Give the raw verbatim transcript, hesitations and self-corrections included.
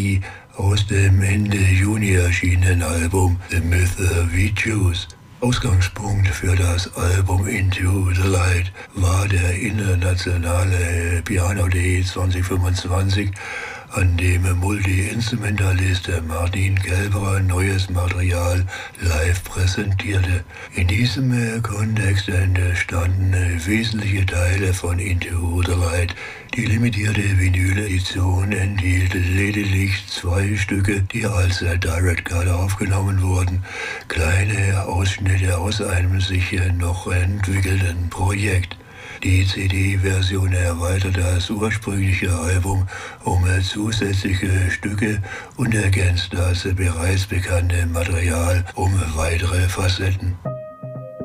aus dem Ende Juni erschienenen Album The Myth of Juice. Ausgangspunkt für das Album Into the Light war der internationale Piano Day zwanzig fünfundzwanzig, an dem Multi-Instrumentalist Martin Kelberer neues Material live präsentierte. In diesem Kontext entstanden wesentliche Teile von Into the Light. Die limitierte Vinyl-Edition enthielt lediglich zwei Stücke, die als Direct Cut aufgenommen wurden, kleine Ausschnitte aus einem sich noch entwickelnden Projekt. Die C D-Version erweitert das ursprüngliche Album um zusätzliche Stücke und ergänzt das bereits bekannte Material um weitere Facetten.